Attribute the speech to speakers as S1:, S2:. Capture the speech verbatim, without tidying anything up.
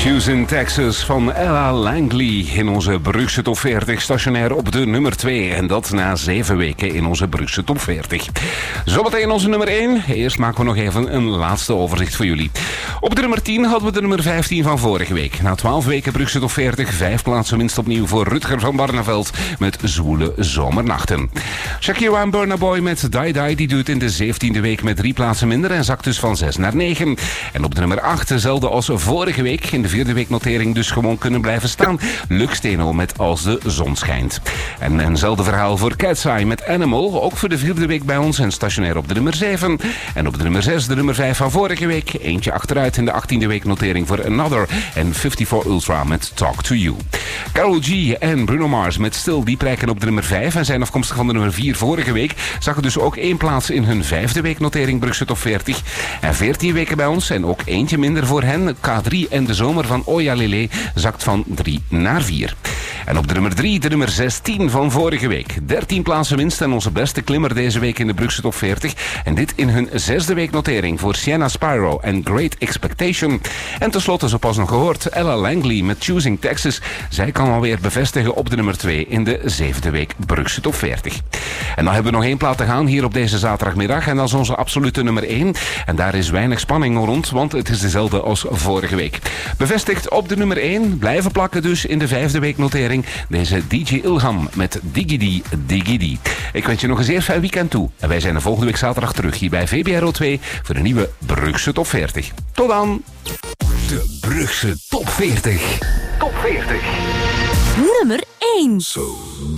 S1: Houston, Texas van Ella Langley in onze Brugse Top veertig, stationair op de nummer twee. En dat na zeven weken in onze Brugse Top veertig. Zometeen onze nummer één. Eerst maken we nog even een laatste overzicht voor jullie. Op de nummer tien hadden we de nummer vijftien van vorige week. Na twaalf weken Brugse Top veertig, vijf plaatsen winst opnieuw voor Rutger van Barneveld met Zwoele Zomernachten. Shakira en Burna Boy met Die Die, die doet in de zeventiende week met drie plaatsen minder en zakt dus van zes naar negen. En op de nummer acht, dezelfde als vorige week, in de vierde week notering dus gewoon kunnen blijven staan. Lux Steno met Als de Zon Schijnt. En eenzelfde verhaal voor Cat's Eye met Animal, ook voor de vierde week bij ons en stationair op de nummer zeven. En op de nummer zes, de nummer vijf van vorige week, eentje achteruit in de achttiende week notering voor Another en vijfenvijftig Ultra met Talk to You. Karol G en Bruno Mars met Still, die prijken op de nummer vijf en zijn afkomstig van de nummer vier vorige week. Zagen dus ook één plaats in hun vijfde week notering Brugse Top veertig. En veertien weken bij ons en ook eentje minder voor hen. K drie en de zomer van Oya Lele zakt van drie naar vier. En op de nummer drie, de nummer zestien van vorige week. dertien plaatsen winst en onze beste klimmer deze week in de Brugse Top veertig. En dit in hun zesde week notering voor Sienna Spyro en Great Expectation. En tenslotte, zo pas nog gehoord, Ella Langley met Choosing Texas. Zij kan alweer bevestigen op de nummer twee in de zevende week Brugse Top veertig. En dan hebben we nog één plaat te gaan hier op deze zaterdagmiddag. En dat is onze absolute nummer één. En daar is weinig spanning rond, want het is dezelfde als vorige week. Bevestigd op de nummer één. Blijven plakken dus in de vijfde week notering. Deze D J Ilham met Digidi Digidi. Ik wens je nog een zeer fijn weekend toe. En wij zijn de volgende week zaterdag terug hier bij V B R O twee voor de nieuwe Brugse Top veertig. Tot dan!
S2: De Brugse Top veertig.
S3: Top veertig. Nummer één.
S2: Zo.